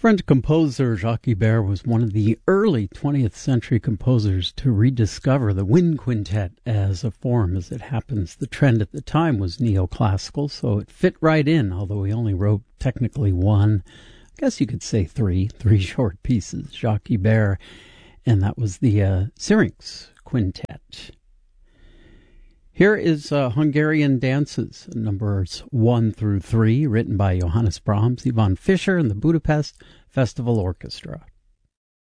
French composer Jacques Ibert was one of the early 20th century composers to rediscover the wind quintet as a form. As it happens, the trend at the time was neoclassical, so it fit right in, although he only wrote technically one, I guess you could say three short pieces, Jacques Ibert, and that was the Syrinx Quintet. Here is Hungarian Dances, numbers 1 through 3, written by Johannes Brahms, Ivan Fischer, and the Budapest Festival Orchestra.